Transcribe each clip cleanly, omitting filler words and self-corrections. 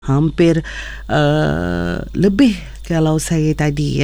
hampir lebih kalau saya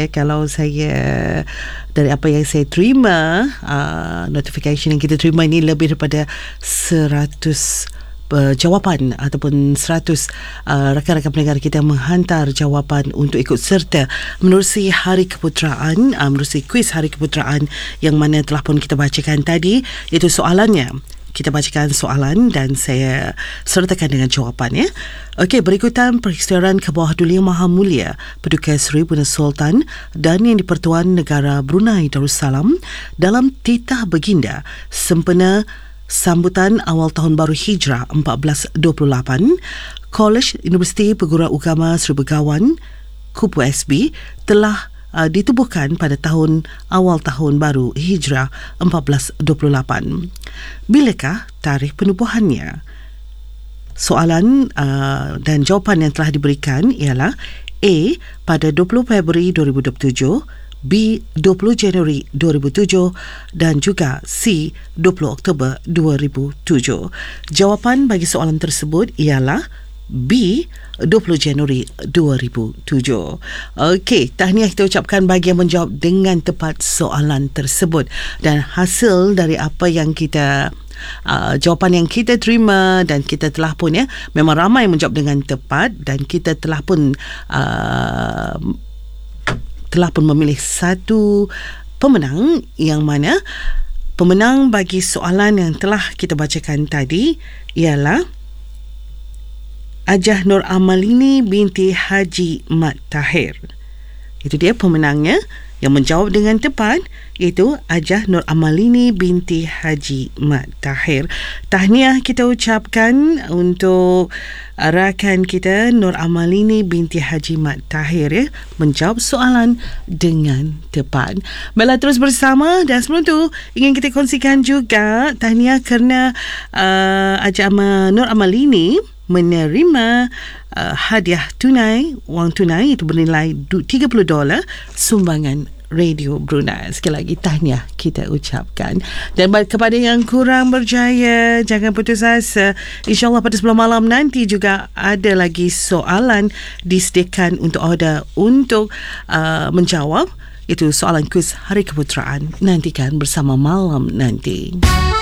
dari apa yang saya terima, notification yang kita terima ini lebih daripada 100 jawapan ataupun 100 rakan-rakan pendengar kita menghantar jawapan untuk ikut serta menerusi Hari Keputeraan, menerusi kuis Hari Keputeraan yang mana telah pun kita bacakan tadi. Itu soalannya. Kita bacakan soalan dan saya sertakan dengan jawapannya. Okey, berikutan peristiwaan ke bawah Duli Yang Maha Mulia Paduka Seri Brunei Sultan dan Yang di-Pertuan Negara Brunei Darussalam dalam titah baginda sempena sambutan awal tahun baru Hijrah 1428, Kolej Universiti Perguruan Agama Seri Begawan Kupu SB telah ditubuhkan pada awal tahun baru Hijrah 1428. Bilakah tarikh penubuhannya? Soalan dan jawapan yang telah diberikan ialah A. pada 20 Februari 2027, B. 20 Januari 2007 dan juga C. 20 Oktober 2007. Jawapan bagi soalan tersebut ialah B. 20 Januari 2007. Okey, tahniah kita ucapkan bagi yang menjawab dengan tepat soalan tersebut. Dan hasil dari apa yang kita jawapan yang kita terima dan kita telah pun memang ramai menjawab dengan tepat dan kita telah pun memilih satu pemenang yang mana pemenang bagi soalan yang telah kita bacakan tadi ialah Ajah Nur Amalini binti Haji Mat Tahir. Itu dia pemenangnya yang menjawab dengan tepat, iaitu Ajah Nur Amalini binti Haji Mat Tahir. Tahniah kita ucapkan untuk rakan kita Nur Amalini binti Haji Mat Tahir menjawab soalan dengan tepat. Baiklah, terus bersama dan sebelum tu ingin kita kongsikan juga tahniah kerana Ajah Nur Amalini menerima hadiah tunai, wang tunai itu bernilai $30 sumbangan Radio Brunei. Sekali lagi tahniah kita ucapkan. Dan kepada yang kurang berjaya, jangan putus asa. InsyaAllah pada 10 malam nanti juga ada lagi soalan disediakan untuk anda untuk menjawab. Itu soalan kuis Hari Keputeraan. Nantikan bersama malam nanti.